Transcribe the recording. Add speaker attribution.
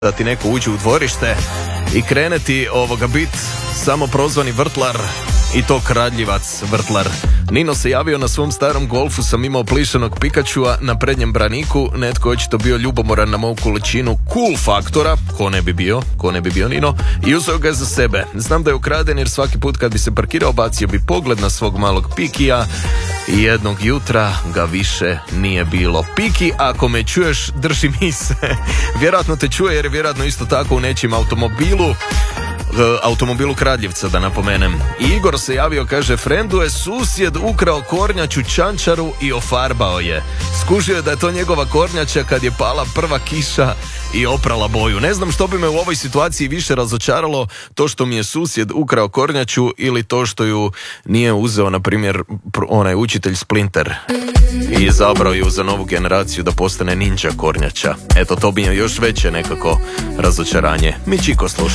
Speaker 1: da ti neko uđe u dvorište i kreneti bit samoprozvani vrtlar, i to kradljivac vrtlar. Nino se javio na svom starom Golfu, sam imao plišanog Pikačua na prednjem braniku, netko je očito bio ljubomoran na moju količinu cool faktora, ko ne bi bio Nino, i uzeo ga za sebe. Znam da je ukraden jer svaki put kad bi se parkirao bacio bi pogled na svog malog Pikija i jednog jutra ga više nije bilo. Piki, ako me čuješ, drži mi se. Vjerojatno te čuje jer je vjerojatno isto tako u nečijem automobilu kradljivca, da napomenem. I Igor se javio, kaže, frendu je susjed ukrao kornjaču čančaru i ofarbao je. Skužio je da je to njegova kornjača kad je pala prva kiša i oprala boju. Ne znam što bi me u ovoj situaciji više razočaralo, to što mi je susjed ukrao kornjaču ili to što ju nije uzeo, na primjer, onaj učitelj Splinter i izabrao ju za novu generaciju da postane ninja kornjača. Eto, to bi je još veće nekako razočaranje. Mi Čiko sluša.